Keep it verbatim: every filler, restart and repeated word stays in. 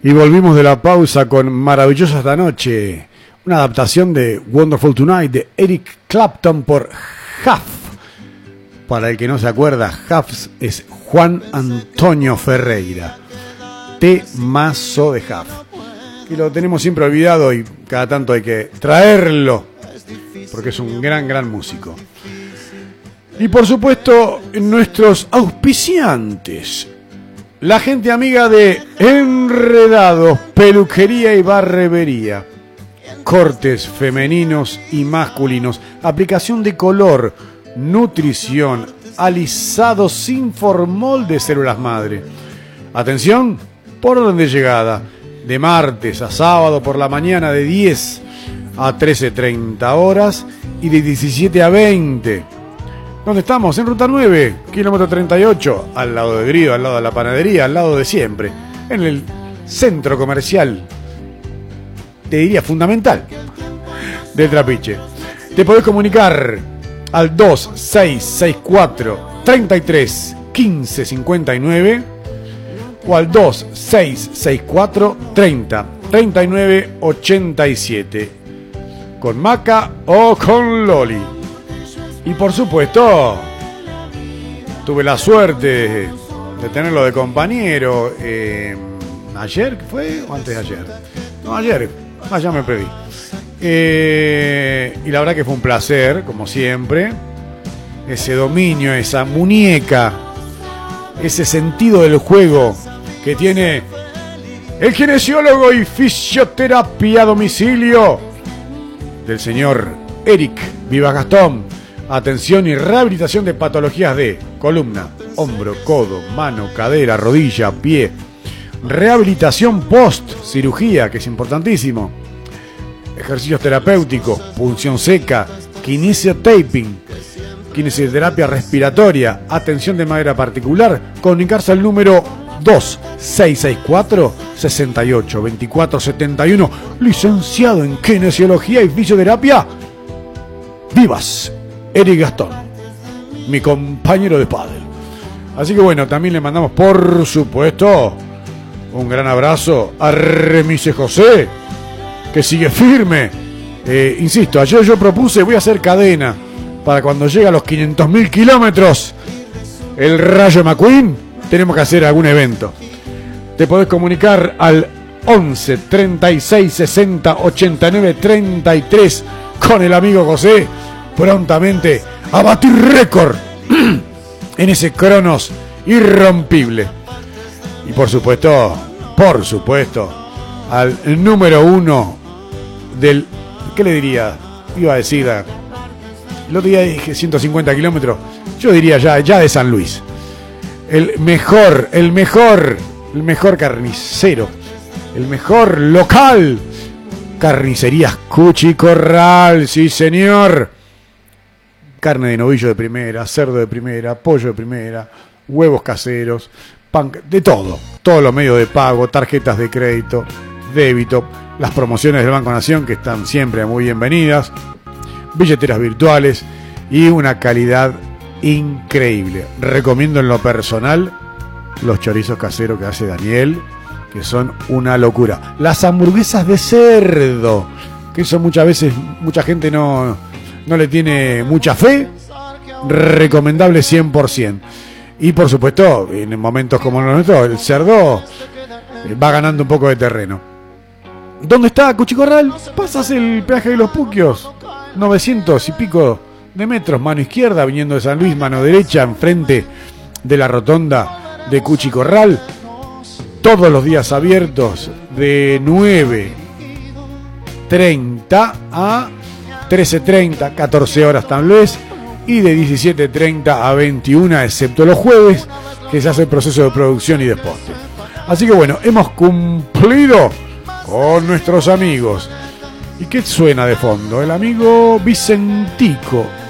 Y volvimos de la pausa con Maravillosa esta noche, una adaptación de Wonderful Tonight de Eric Clapton por Huff. Para el que no se acuerda, Huff es Juan Antonio Ferreira, temazo de Huff, y lo tenemos siempre olvidado y cada tanto hay que traerlo porque es un gran, gran músico. Y por supuesto, nuestros auspiciantes. La gente amiga de Enredados, peluquería y barbería. Cortes femeninos y masculinos. Aplicación de color, nutrición, alisado sin formol de células madre. Atención, por orden de llegada. De martes a sábado por la mañana de diez a trece treinta horas y de diecisiete a veinte. ¿Dónde estamos? En Ruta nueve, kilómetro treinta y ocho, al lado de Grío, al lado de la panadería, al lado de siempre, en el centro comercial, te diría fundamental, de Trapiche. Te podés comunicar al dos seis seis cuatro, treinta y tres, quince cincuenta y nueve o al dos seis seis cuatro, treinta, treinta y nueve, ochenta y siete, con Maca o con Loli. Y por supuesto, tuve la suerte de tenerlo de compañero eh, ayer, ¿fue? ¿O antes de ayer? No, ayer, ah, ya me perdí. Eh, y la verdad que fue un placer, como siempre. Ese dominio, esa muñeca, ese sentido del juego que tiene el kinesiólogo y fisioterapia a domicilio del señor Eric Vivas Gastón. Atención y rehabilitación de patologías de columna, hombro, codo, mano, cadera, rodilla, pie. Rehabilitación post cirugía, que es importantísimo. Ejercicios terapéuticos, punción seca, kinesiotaping, kinesioterapia respiratoria, atención de manera particular. Comunicarse al número dos seis seis cuatro, seis ocho, dos cuatro siete uno. Licenciado en kinesiología y fisioterapia, Vivas Eric Gastón, mi compañero de pádel. Así que bueno, también le mandamos por supuesto un gran abrazo a Remise José, que sigue firme. Eh, insisto, ayer yo propuse, voy a hacer cadena para cuando llegue a los quinientos mil kilómetros el Rayo McQueen, tenemos que hacer algún evento. Te podés comunicar al once, treinta y seis, sesenta, ochenta y nueve, treinta y tres con el amigo José. Prontamente a batir récord en ese Cronos irrompible. Y por supuesto, por supuesto, al número uno del, ¿qué le diría? Iba a decir, el otro día dije ciento cincuenta kilómetros, yo diría ya, ya de San Luis. El mejor, el mejor, el mejor carnicero, el mejor local, Carnicerías Cuchi Corral, sí señor. Carne de novillo de primera, cerdo de primera, pollo de primera, huevos caseros, pan, de todo. Todos los medios de pago, tarjetas de crédito, débito, las promociones del Banco Nación que están siempre muy bienvenidas, billeteras virtuales y una calidad increíble. Recomiendo en lo personal los chorizos caseros que hace Daniel, que son una locura. Las hamburguesas de cerdo, que eso muchas veces mucha gente no... no le tiene mucha fe, recomendable cien por ciento. Y por supuesto, en momentos como los nuestros, el cerdo va ganando un poco de terreno. ¿Dónde está Cuchicorral? Pasas el peaje de los Puquios, novecientos y pico de metros, mano izquierda, viniendo de San Luis, mano derecha, enfrente de la rotonda de Cuchicorral. Todos los días abiertos de nueve treinta a trece treinta, catorce horas tal vez, y de diecisiete treinta a veintiuna, excepto los jueves, que se hace el proceso de producción y de poste. Así que bueno, hemos cumplido con nuestros amigos. ¿Y qué suena de fondo? El amigo Vicentico